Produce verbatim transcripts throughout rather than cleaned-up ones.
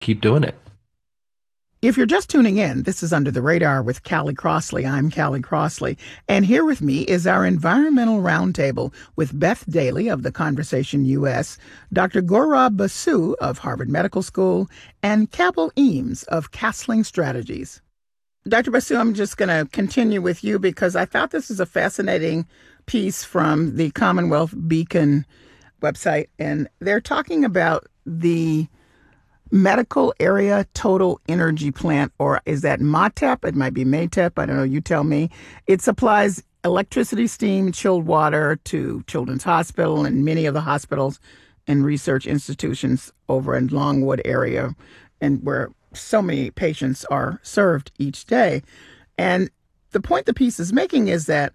keep doing it. If you're just tuning in, this is Under the Radar with Callie Crossley. I'm Callie Crossley. And here with me is our Environmental Roundtable with Beth Daly of the Conversation U S, Doctor Gaurav Basu of Harvard Medical School, and Cabell Eames of Castling Strategies. Doctor Basu, I'm just going to continue with you because I thought this is a fascinating piece from the Commonwealth Beacon website. And they're talking about the Medical Area Total Energy Plant, or is that MATEP? It might be MATEP. I don't know. You tell me. It supplies electricity, steam, chilled water to Children's Hospital and many of the hospitals and research institutions over in Longwood area, and where so many patients are served each day. And the point the piece is making is that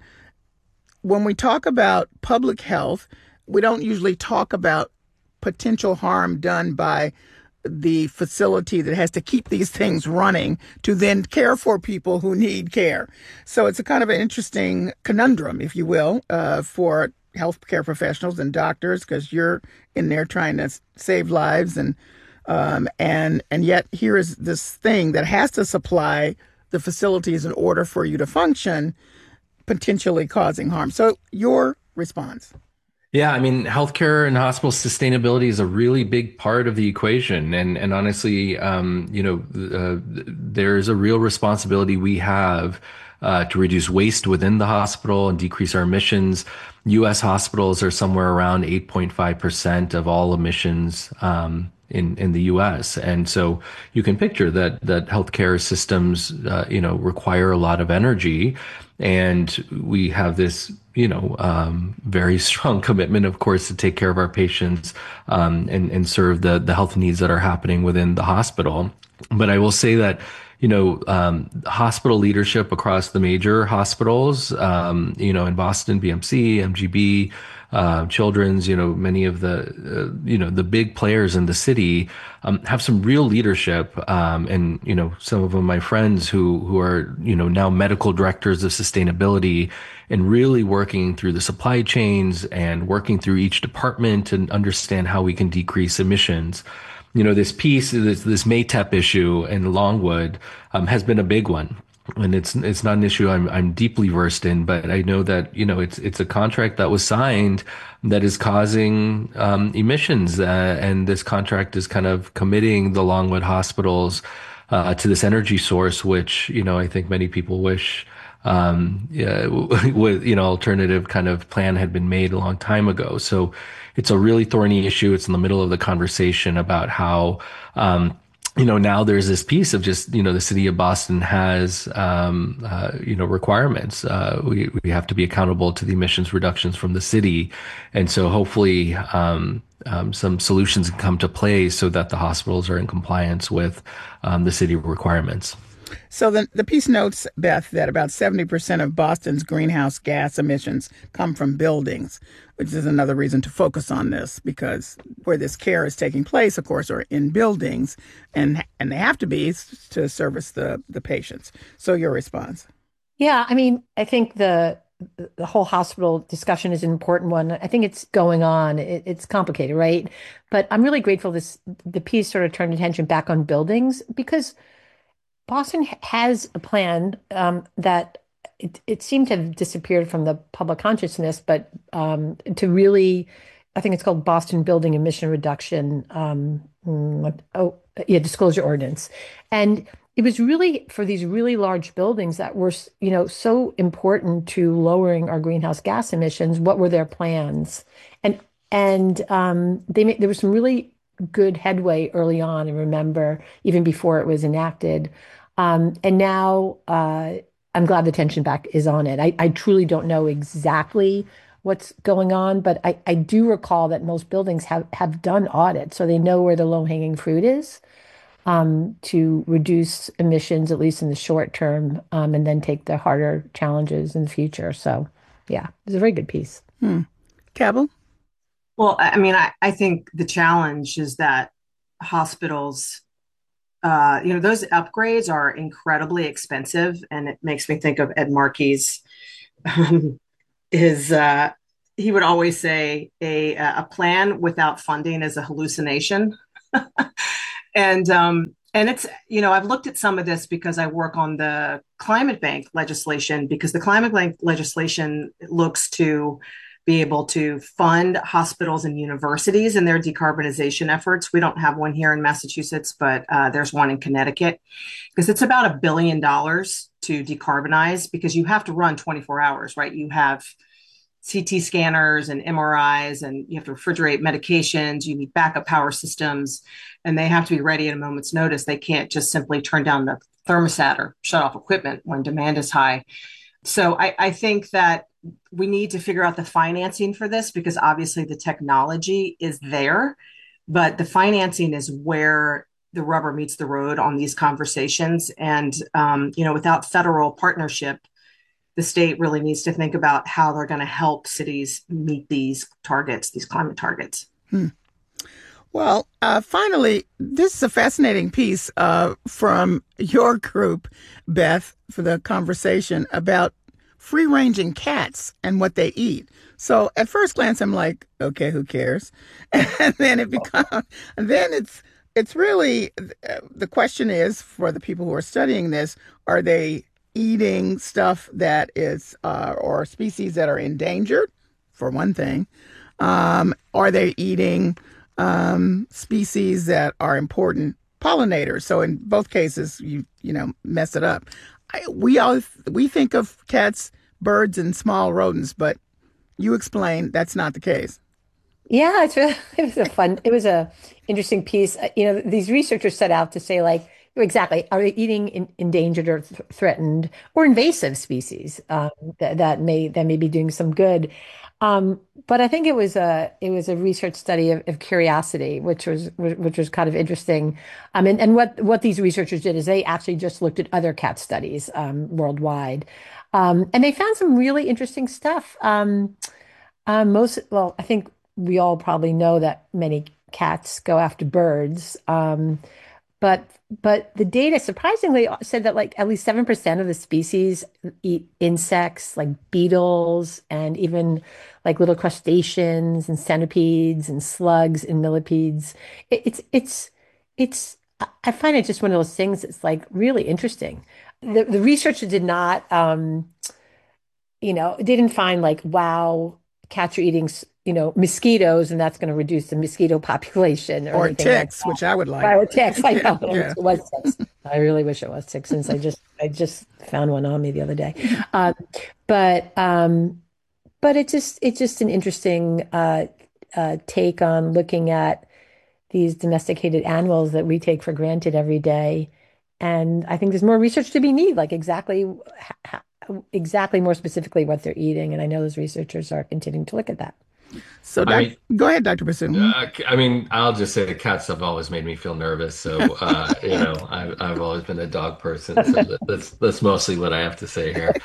when we talk about public health, we don't usually talk about potential harm done by the facility that has to keep these things running to then care for people who need care. So it's a kind of an interesting conundrum, if you will, uh, for healthcare professionals and doctors, because you're in there trying to save lives, and um, and and yet here is this thing that has to supply the facilities in order for you to function, potentially causing harm. So your response. Yeah, I mean, healthcare and hospital sustainability is a really big part of the equation, and and honestly, um, you know, uh, there's a real responsibility we have uh, to reduce waste within the hospital and decrease our emissions. U S hospitals are somewhere around eight point five percent of all emissions um, in in the U S, and so you can picture that that healthcare systems, uh, you know, require a lot of energy, and we have this, you know, um, very strong commitment, of course, to take care of our patients um, and and serve the the health needs that are happening within the hospital. But I will say that, you know, um, hospital leadership across the major hospitals, um, you know, in Boston, B M C, M G B, uh, Children's, you know, many of the, uh, you know, the big players in the city um, have some real leadership. Um, and, you know, some of them, my friends who, who are, you know, now medical directors of sustainability and really working through the supply chains and working through each department and understand how we can decrease emissions. You know, this piece, this, this MATEP issue in Longwood um, has been a big one. And it's it's not an issue I'm I'm deeply versed in, but I know that, you know, it's it's a contract that was signed that is causing um, emissions, uh, and this contract is kind of committing the Longwood hospitals uh, to this energy source, which, you know, I think many people wish um, yeah, with, you know, alternative kind of plan had been made a long time ago. So it's a really thorny issue. It's in the middle of the conversation about how, um, you know, now there's this piece of just, you know, the city of Boston has, um, uh, you know, requirements. Uh, we, we have to be accountable to the emissions reductions from the city. And so hopefully, um, um, some solutions can come to play so that the hospitals are in compliance with, um, the city requirements. So the, the piece notes, Beth, that about seventy percent of Boston's greenhouse gas emissions come from buildings, which is another reason to focus on this, because where this care is taking place, of course, are in buildings, and and they have to be to service the, the patients. So your response. Yeah, I mean, I think the the whole hospital discussion is an important one. I think it's going on. It, it's complicated, right? But I'm really grateful this the piece sort of turned attention back on buildings, because Boston has a plan um, that it, it seemed to have disappeared from the public consciousness, but um, to really, I think it's called Boston Building Emission Reduction, um, mm, oh, yeah, disclosure ordinance. And it was really for these really large buildings that were, you know, so important to lowering our greenhouse gas emissions. What were their plans? And and um, they made, there was some really good headway early on, and remember, even before it was enacted. Um, and now uh, I'm glad the tension back is on it. I, I truly don't know exactly what's going on, but I, I do recall that most buildings have, have done audits, so they know where the low-hanging fruit is um, to reduce emissions, at least in the short term, um, and then take the harder challenges in the future. So, yeah, it's a very good piece. Hmm. Cabell? Well, I mean, I, I think the challenge is that hospitals, uh, you know, those upgrades are incredibly expensive. And it makes me think of Ed Markey's, um, his, uh, he would always say a, a plan without funding is a hallucination. And um, and it's, you know, I've looked at some of this because I work on the climate bank legislation, because the climate bank legislation looks to be able to fund hospitals and universities in their decarbonization efforts. We don't have one here in Massachusetts, but uh, there's one in Connecticut, because it's about a billion dollars to decarbonize, because you have to run twenty-four hours, right? You have C T scanners and M R Is, and you have to refrigerate medications. You need backup power systems, and they have to be ready at a moment's notice. They can't just simply turn down the thermostat or shut off equipment when demand is high. So I, I think that we need to figure out the financing for this, because obviously the technology is there, but the financing is where the rubber meets the road on these conversations. And, um, you know, without federal partnership, the state really needs to think about how they're going to help cities meet these targets, these climate targets. Hmm. Well, uh, finally, this is a fascinating piece uh, from your group, Beth, for the conversation about free-ranging cats and what they eat. So at first glance, I'm like, okay, who cares? And then it becomes, and then it's, it's really, uh, the question is, for the people who are studying this, are they eating stuff that is, uh, or species that are endangered, for one thing? Um, are they eating um, species that are important pollinators? So in both cases, you you know, mess it up. I, we all we think of cats, birds, and small rodents, but you explain that's not the case. Yeah, it's really, it was a fun, it was a interesting piece. Uh, You know, these researchers set out to say, like, exactly, are they eating in, endangered or th threatened or invasive species um, that that may that may be doing some good. Um, but I think it was a it was a research study of, of curiosity, which was which was kind of interesting. Um, and, and what what these researchers did is they actually just looked at other cat studies um, worldwide, um, and they found some really interesting stuff. Um, um, most well, I think we all probably know that many cats go after birds. Um, but but the data surprisingly said that like at least seven percent of the species eat insects like beetles and even like little crustaceans and centipedes and slugs and millipedes. It, it's it's it's I find it just one of those things that's like really interesting. The the researcher did not um you know, didn't find like, wow, cats are eating, you know, mosquitoes and that's going to reduce the mosquito population or Or anything like ticks, which I would like. or ticks. I Yeah, know. I wish yeah. it was ticks. I really wish it was ticks since I just I just found one on me the other day. Um, but um, but it just it's just an interesting uh, uh, take on looking at these domesticated animals that we take for granted every day. And I think there's more research to be need, like exactly h- h- exactly more specifically what they're eating. And I know those researchers are continuing to look at that. So I doc, mean, go ahead, doctor Bassoon. uh, I mean, I'll just say the cats have always made me feel nervous. So, uh, you know, I've I've always been a dog person. So that, that's that's mostly what I have to say here.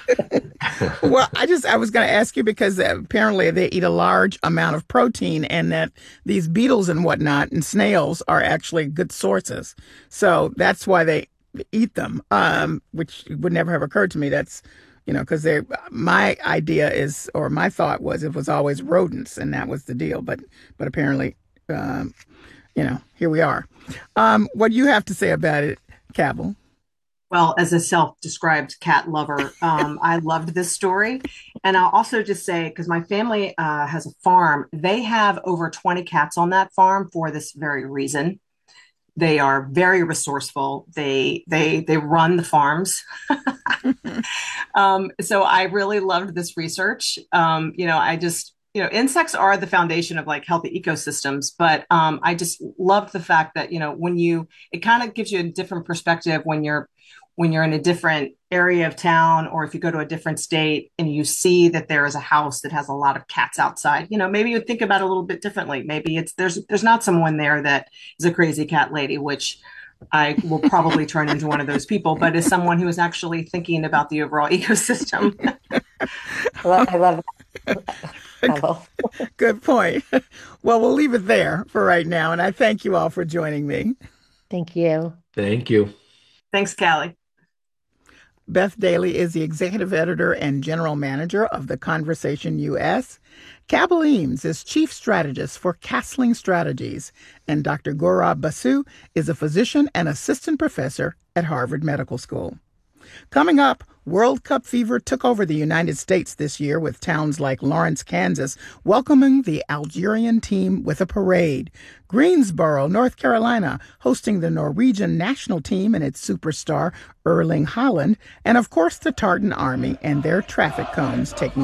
Well, I just I was going to ask you because apparently they eat a large amount of protein, and that these beetles and whatnot and snails are actually good sources. So that's why they eat them, um, which would never have occurred to me. That's you know because they my idea is or my thought was it was always rodents, and that was the deal. But but apparently, um, you know, here we are. Um, what do you have to say about it, Cabell? Well, as a self-described cat lover, um, I loved this story. And I'll also just say, because my family uh, has a farm, they have over twenty cats on that farm for this very reason. They are very resourceful. They they they run the farms. Um, so I really loved this research. Um, you know, I just, you know, insects are the foundation of like healthy ecosystems, but um, I just loved the fact that, you know, when you, it kind of gives you a different perspective when you're, when you're in a different area of town, or if you go to a different state and you see that there is a house that has a lot of cats outside, you know, maybe you would think about it a little bit differently. Maybe it's, there's, there's not someone there that is a crazy cat lady, which I will probably turn into one of those people, but as someone who is actually thinking about the overall ecosystem. Well, I love that. Bravo. Good point. Well, we'll leave it there for right now, and I thank you all for joining me. Thank you. Thank you. Thanks, Callie. Beth Daly is the executive editor and general manager of The Conversation U S. Cabell Eames is chief strategist for Castling Strategies. And Doctor Gaurav Basu is a physician and assistant professor at Harvard Medical School. Coming up, World Cup fever took over the United States this year, with towns like Lawrence, Kansas, welcoming the Algerian team with a parade. Greensboro, North Carolina, hosting the Norwegian national team and its superstar Erling Haaland. And, of course, the Tartan Army and their traffic cones taking